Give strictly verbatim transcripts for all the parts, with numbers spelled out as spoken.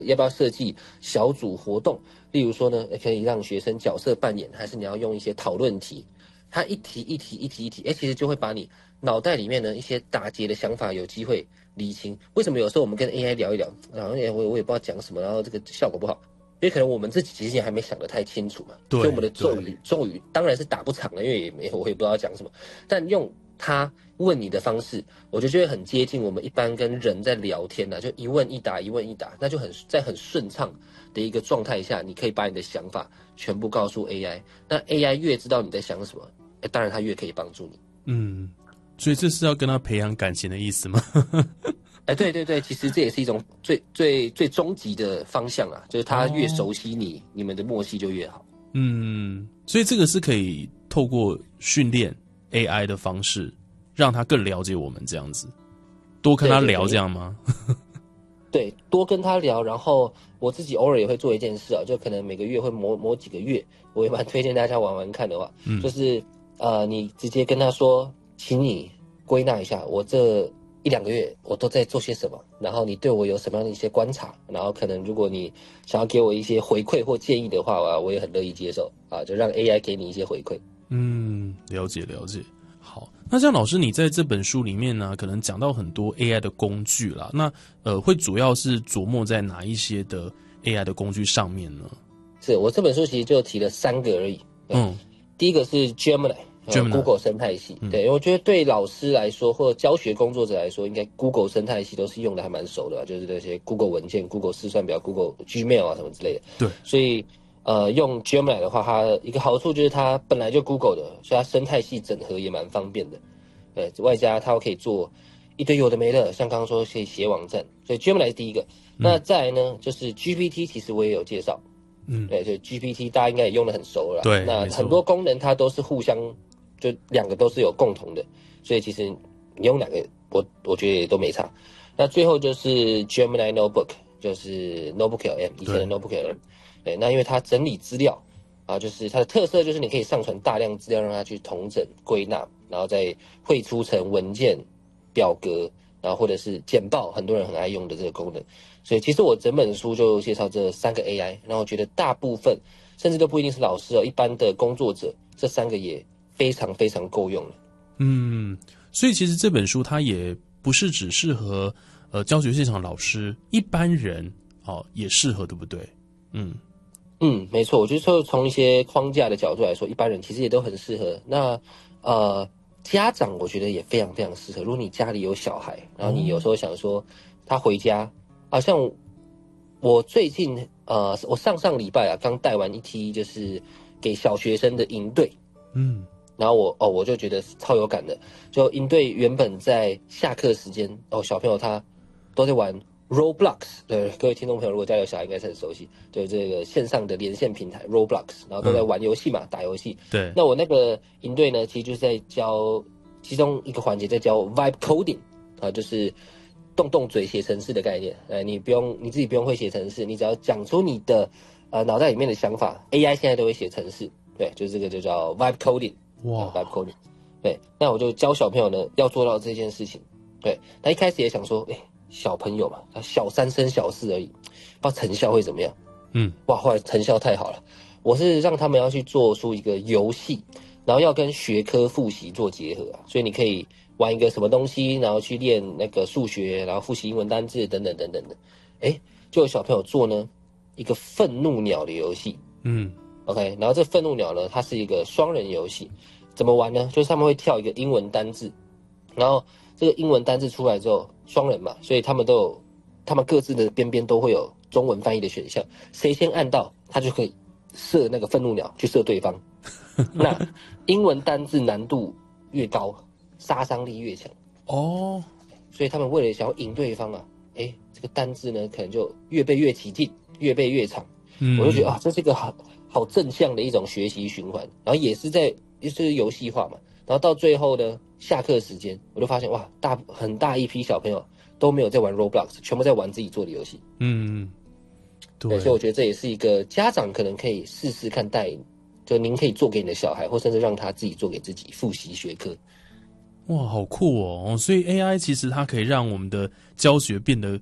要不要设计小组活动？例如说呢，可以让学生角色扮演，还是你要用一些讨论题？它一题一题一题一题，哎，其实就会把你脑袋里面呢一些打结的想法有机会理清。为什么有时候我们跟 A I 聊一聊，然后我我也不知道讲什么，然后这个效果不好，因为可能我们自己其实也还没想得太清楚嘛，所以我们的咒语咒语当然是打不长了，因为也没有我也不知道讲什么，但用他问你的方式，我觉得就会很接近我们一般跟人在聊天呐、啊，就一问一答，一问一答，那就很在很顺畅的一个状态下，你可以把你的想法全部告诉 A I， 那 A I 越知道你在想什么，哎，当然它越可以帮助你。 嗯，所以这是要跟他培养感情的意思吗？ 哎，对对对，其实这也是一种最最最终极的方向啊，就是他越熟悉你，哦、你们的默契就越好。 嗯，所以这个是可以透过训练 A I 的方式，让他更了解我们这样子，多跟他聊这样吗？ 对，对，多跟他聊，然后我自己偶尔也会做一件事啊，就可能每个月会磨磨几个月，我也蛮推荐大家玩玩看的话，嗯、就是呃，你直接跟他说，请你归纳一下我这一两个月我都在做些什么，然后你对我有什么样的一些观察，然后可能如果你想要给我一些回馈或建议的话，我也很乐意接受啊，就让 A I 给你一些回馈。 嗯，了解了解。好，那像老师你在这本书里面呢，可能讲到很多 A I 的工具啦，那呃，会主要是琢磨在哪一些的 A I 的工具上面呢？ 是我这本书其实就提了三个而已。嗯，第一个是 Gemini。Google 生态系，对，我觉得对老师来说，或者教学工作者来说，应该 Google 生态系都是用的还蛮熟的吧，就是那些 Google 文件、Google 试算表、Google Gmail 啊什么之类的。 对， 所以呃，用 Gemini 的话，它一个好处就是它本来就 Google 的，所以它生态系整合也蛮方便的。对，外加它可以做一堆有的没的，像刚刚说可以写网站，所以 Gemini 是第一个。嗯、那再来呢，就是 G P T， 其实我也有介绍。嗯，对，所以 G P T 大家应该也用得很熟了啦。 对， 那很多功能它都是互相。就两个都是有共同的，所以其实你用两个，我我觉得也都没差。那最后就是 Gemini Notebook， 就是 Notebook L M， 以前的 Notebook L M。对，那因为它整理资料啊，就是它的特色就是你可以上传大量资料，让它去统整归纳，然后再汇出成文件、表格，然后或者是简报，很多人很爱用的这个功能。所以其实我整本书就介绍这三个 A I， 然后我觉得大部分甚至都不一定是老师哦，一般的工作者这三个也非常非常够用了。 嗯，所以其实这本书它也不是只适合呃教学现场老师，一般人哦也适合，对不对？嗯嗯，没错，我觉得说从一些框架的角度来说，一般人其实也都很适合。那呃家长我觉得也非常非常适合。如果你家里有小孩，然后你有时候想说他回家，好、啊、像我最近呃我上上礼拜啊刚带完一梯就是给小学生的营队，嗯。然后我哦，我就觉得超有感的。就营队原本在下课时间哦，小朋友他都在玩 Roblox， 对各位听众朋友，如果家有小孩应该是很熟悉，对这个线上的连线平台 Roblox， 然后都在玩游戏嘛，嗯、打游戏。 对。 那我那个营队呢，其实就是在教其中一个环节，在教 Vibe Coding 啊，就是动动嘴写程式的概念。呃，你不用你自己不用会写程式，你只要讲出你的呃脑袋里面的想法 ，A I 现在都会写程式。对，就是这个就叫 Vibe Coding。哇 ，Vibe Coding， 对，那我就教小朋友呢要做到这件事情。对，那一开始也想说，哎、欸，小朋友嘛，他小三升小四而已，不知道成效会怎么样。嗯，哇，后来成效太好了。我是让他们要去做出一个游戏，然后要跟学科复习做结合啊，所以你可以玩一个什么东西，然后去练那个数学，然后复习英文单字等等等等的。哎、欸，就有小朋友做呢一个愤怒鸟的游戏。嗯。OK， 然后这愤怒鸟呢，它是一个双人游戏，怎么玩呢？就是他们会跳一个英文单字，然后这个英文单字出来之后，双人嘛，所以他们都有，他们各自的边边都会有中文翻译的选项，谁先按到，他就可以射那个愤怒鸟去射对方。那英文单字难度越高，杀伤力越强哦，所以他们为了想要赢对方啊，哎，这个单字呢可能就越背越起劲，越背越长。嗯，我就觉得啊，这是一个好。好正向的一种学习循环，然后也是在就是游戏化嘛，然后到最后呢，下课时间我就发现哇，大很大一批小朋友都没有在玩 Roblox， 全部在玩自己做的游戏。嗯，对，所以我觉得这也是一个家长可能可以试试看带，就您可以做给你的小孩，或甚至让他自己做给自己复习学科。 哇，好酷哦！所以 A I 其实它可以让我们的教学变得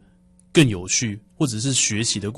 更有趣，或者是学习的